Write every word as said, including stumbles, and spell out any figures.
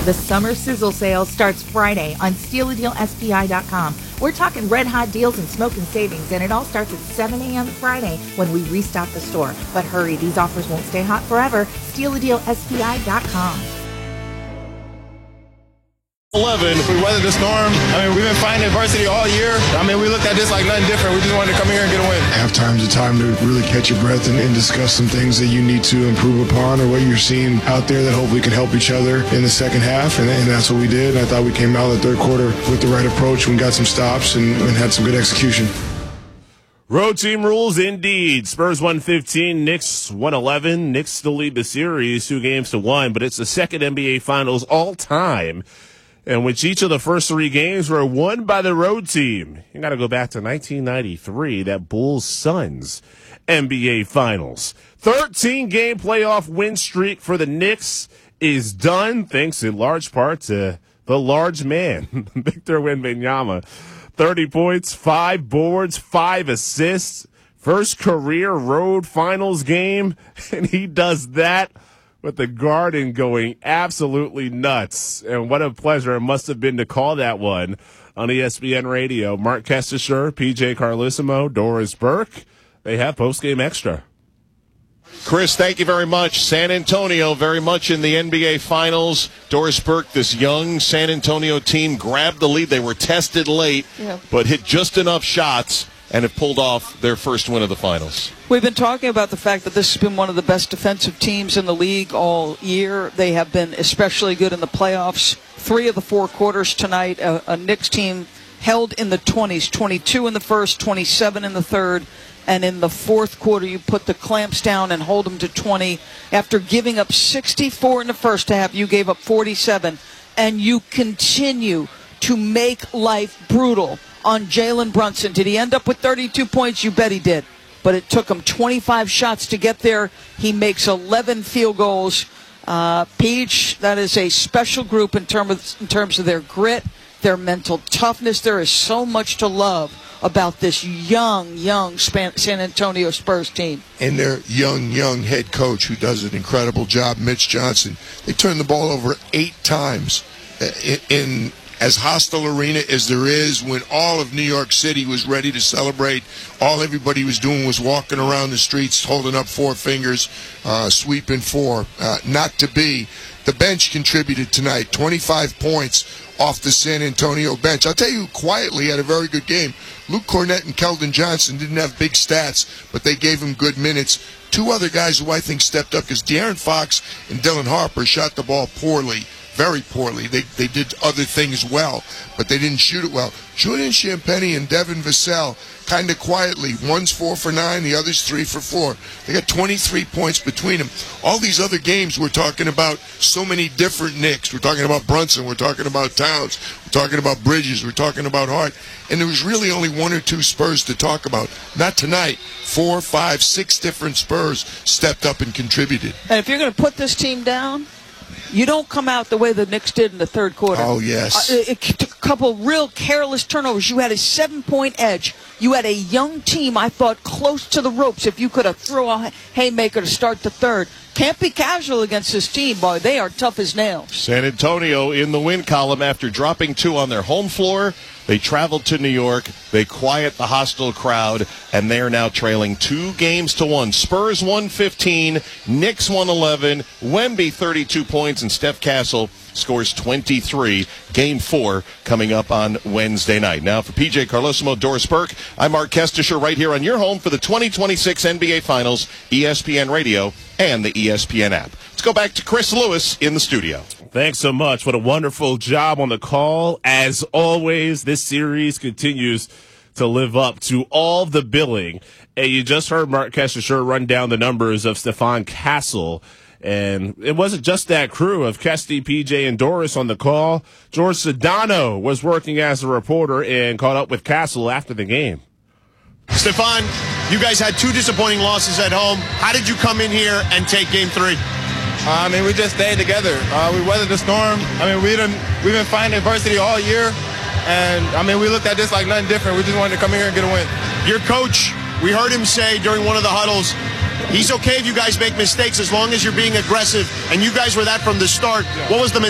The summer sizzle sale starts Friday on steal a deal S P I dot com. We're talking red hot deals and smoking savings, and it all starts at seven a.m. Friday when we restock the store. But hurry, these offers won't stay hot forever. steal a deal S P I dot com. eleven. We weathered the storm. I mean, we've been fighting adversity all year. I mean, we looked at this like nothing different. We just wanted to come here and get a win. Halftime's a time to really catch your breath and, and discuss some things that you need to improve upon or what you're seeing out there that hopefully can help each other in the second half, and, and that's what we did. I thought we came out of the third quarter with the right approach. We got some stops and, and had some good execution. Road team rules indeed. Spurs one fifteen, Knicks one eleven. Knicks still lead the series two games to one, but it's the second N B A Finals all time in which each of the first three games were won by the road team. You got to go back to nineteen ninety-three, that Bulls-Suns N B A Finals. thirteen-game playoff win streak for the Knicks is done, thanks in large part to the large man, Victor Wembanyama. thirty points, five boards, five assists, first career road finals game, and he does that with the Garden going absolutely nuts. And what a pleasure it must have been to call that one on E S P N Radio. Mark Kestisher, P J Carlesimo, Doris Burke, they have postgame extra. Chris, thank you very much. San Antonio very much in the N B A Finals. Doris Burke, this young San Antonio team, grabbed the lead. They were tested late, yeah. but hit just enough shots and have pulled off their first win of the finals. We've been talking about the fact that this has been one of the best defensive teams in the league all year. They have been especially good in the playoffs. Three of the four quarters tonight, a, a Knicks team held in the twenties, twenty-two in the first, twenty-seven in the third, and in the fourth quarter you put the clamps down and hold them to twenty. After giving up sixty-four in the first half, you gave up forty-seven, and you continue to make life brutal on Jalen Brunson. Did he end up with thirty-two points? You bet he did. But it took him twenty-five shots to get there. He makes eleven field goals. Uh, Peach, that is a special group in, term of, in terms of their grit, their mental toughness. There is so much to love about this young, young San Antonio Spurs team. And their young, young head coach who does an incredible job, Mitch Johnson. They turned the ball over eight times in, in as hostile arena as there is, when all of New York City was ready to celebrate. All everybody was doing was walking around the streets holding up four fingers, uh, sweeping four. Uh, not to be. The bench contributed tonight, twenty-five points off the San Antonio bench. I'll tell you, quietly had a very good game. Luke Cornett and Keldon Johnson didn't have big stats, but they gave him good minutes. Two other guys who I think stepped up, because De'Aaron Fox and Dylan Harper shot the ball poorly. Very poorly. They they did other things well, but they didn't shoot it well. Julian Champagnie and Devin Vassell kind of quietly. One's four for nine, the other's three for four. They got twenty-three points between them. All these other games, we're talking about so many different Knicks. We're talking about Brunson. We're talking about Towns. We're talking about Bridges. We're talking about Hart. And there was really only one or two Spurs to talk about. Not tonight. Four, five, six different Spurs stepped up and contributed. And if you're going to put this team down, you don't come out the way the Knicks did in the third quarter. Oh, yes. Uh, a, a couple real careless turnovers. You had a seven-point edge. You had a young team, I thought, close to the ropes. If you could have thrown a haymaker to start the third. Can't be casual against this team, boy. They are tough as nails. San Antonio in the win column after dropping two on their home floor. They traveled to New York. They quiet the hostile crowd, and they are now trailing two games to one. Spurs one fifteen, Knicks one eleven, Wemby thirty-two points, and Steph Castle scores twenty-three. Game four coming up on Wednesday night. Now for P J Carlesimo, Doris Burke, I'm Mark Kestisher right here on your home for the twenty twenty-six N B A Finals, E S P N Radio and the E S P N app. Let's go back to Chris Lewis in the studio. Thanks so much. What a wonderful job on the call. As always, this series continues to live up to all the billing. And you just heard Mark Kestisher run down the numbers of Stephon Castle. And it wasn't just that crew of Kesty, P J, and Doris on the call. George Sedano was working as a reporter and caught up with Castle after the game. Stephon, you guys had two disappointing losses at home. How did you come in here and take game three? Uh, I mean, we just stayed together. Uh, we weathered the storm. I mean, we didn't, we've been fighting adversity all year. And, I mean, we looked at this like nothing different. We just wanted to come in here and get a win. Your coach, we heard him say during one of the huddles, he's okay if you guys make mistakes as long as you're being aggressive. And you guys were that from the start. What was the